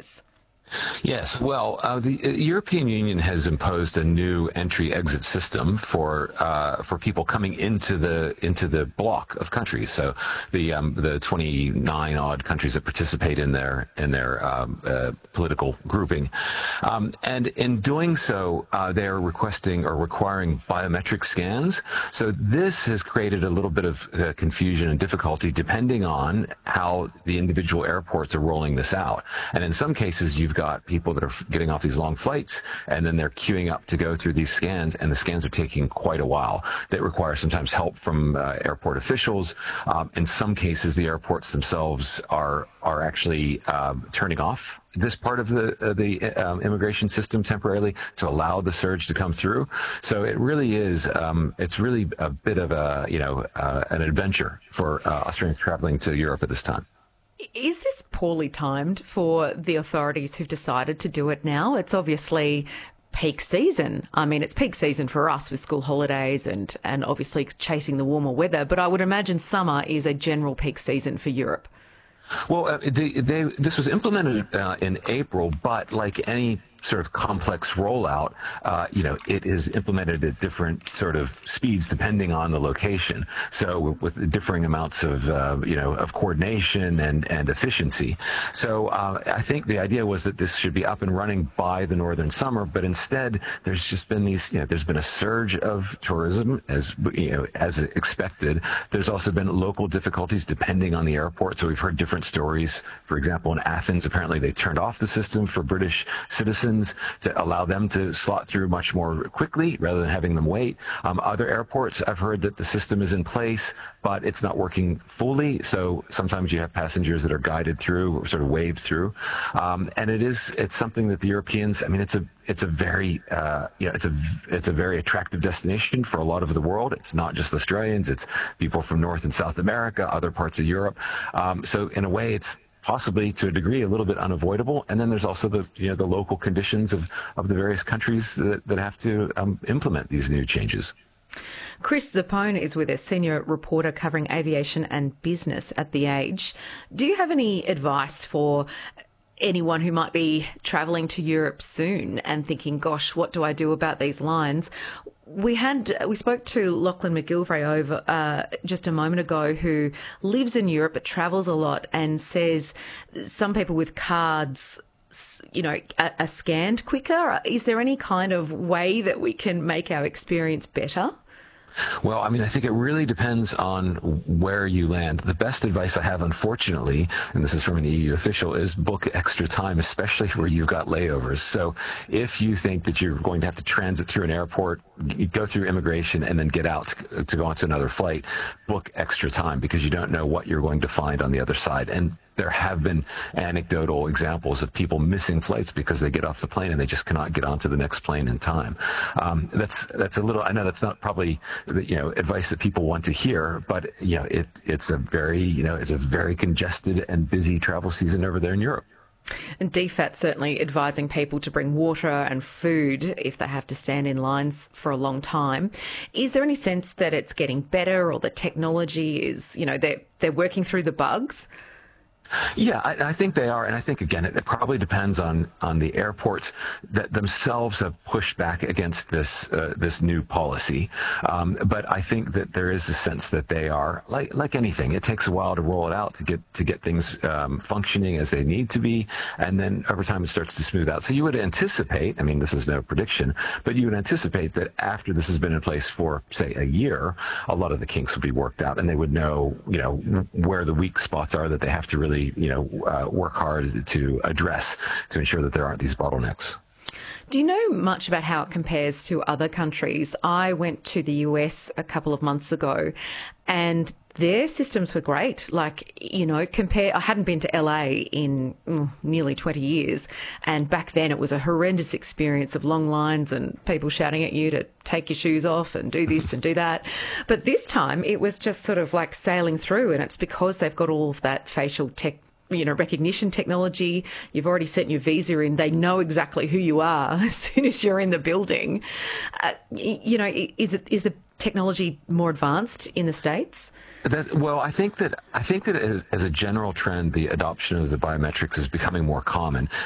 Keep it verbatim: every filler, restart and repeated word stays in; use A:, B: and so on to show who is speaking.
A: areas?
B: Yes, well, uh, the uh, European Union has imposed a new entry-exit system for uh, for people coming into the into the bloc of countries. So the um, the twenty-nine odd countries that participate in their in their um, uh, political grouping, um, and in doing so, uh, they are requesting or requiring biometric scans. So this has created a little bit of uh, confusion and difficulty depending on how the individual airports are rolling this out. And in some cases, you've got people that are getting off these long flights, and then they're queuing up to go through these scans, and the scans are taking quite a while. They require sometimes help from uh, airport officials. Um, in some cases, the airports themselves are are actually um, turning off this part of the uh, the um, immigration system temporarily to allow the surge to come through. So it really is, um, it's really a bit of a, you know, uh, an adventure for uh, Australians traveling to Europe at this time.
A: Is this poorly timed for the authorities who've decided to do it now? It's obviously peak season. I mean, it's peak season for us with school holidays and, and obviously chasing the warmer weather, but I would imagine summer is a general peak season for Europe.
B: Well, uh, they, they, this was implemented uh, in April, but like any sort of complex rollout, uh, you know, it is implemented at different sort of speeds depending on the location. So with differing amounts of, uh, you know, of coordination and, and efficiency. So uh, I think the idea was that this should be up and running by the northern summer, but instead there's just been these, you know, there's been a surge of tourism as, you know, as expected. There's also been local difficulties depending on the airport. So we've heard different stories. For example, in Athens, apparently they turned off the system for British citizens to allow them to slot through much more quickly rather than having them wait. Um, other airports, I've heard that the system is in place, but it's not working fully. So sometimes you have passengers that are guided through or sort of waved through. Um, and it is, it's something that the Europeans, I mean, it's a, it's a very, uh, you know, it's a, it's a very attractive destination for a lot of the world. It's not just Australians, it's people from North and South America, other parts of Europe. Um, so in a way, it's possibly to a degree a little bit unavoidable. And then there's also the, you know, the local conditions of, of the various countries that, that have to um, implement these new changes.
A: Chris Zappone is with us, senior reporter covering aviation and business at The Age. Do you have any advice for anyone who might be travelling to Europe soon and thinking, gosh, what do I do about these lines? We had we spoke to Lachlan McGilvray over uh, just a moment ago, who lives in Europe but travels a lot, and says some people with cards, you know, are, are scanned quicker. Is there any kind of way that we can make our experience better?
B: Well, I mean, I think it really depends on where you land. The best advice I have, unfortunately, and this is from an E U official, is book extra time, especially where you've got layovers. So if you think that you're going to have to transit through an airport, go through immigration, and then get out to, to go onto another flight, book extra time, because you don't know what you're going to find on the other side. And there have been anecdotal examples of people missing flights because they get off the plane and they just cannot get onto the next plane in time. Um, that's that's a little. I know that's not probably, you know, advice that people want to hear, but you know, it it's a very you know it's a very congested and busy travel season over there in Europe.
A: And D F A T certainly advising people to bring water and food if they have to stand in lines for a long time. Is there any sense that it's getting better, or the technology is, you know, they're they're working through the bugs?
B: Yeah, I, I think they are, and I think again it, it probably depends on on the airports that themselves have pushed back against this uh, this new policy. Um, but I think that there is a sense that they are like like anything. It takes a while to roll it out to get to get things um, functioning as they need to be, and then over time it starts to smooth out. So you would anticipate, I mean, this is no prediction, but you would anticipate that after this has been in place for say a year, a lot of the kinks would be worked out, and they would know you know where the weak spots are that they have to really you know, uh, work hard to address to ensure that there aren't these bottlenecks.
A: Do you know much about how it compares to other countries? I went to the U S a couple of months ago, and their systems were great. Like, you know, compare, I hadn't been to L A in mm, nearly twenty years. And back then it was a horrendous experience of long lines and people shouting at you to take your shoes off and do this and do that. But this time it was just sort of like sailing through, and it's because they've got all of that facial tech, you know, recognition technology. You've already sent your visa in. They know exactly who you are as soon as you're in the building. Uh, you know, is it, is the technology more advanced in the States?
B: That, well, I think that I think that as, as a general trend, the adoption of the biometrics is becoming more common.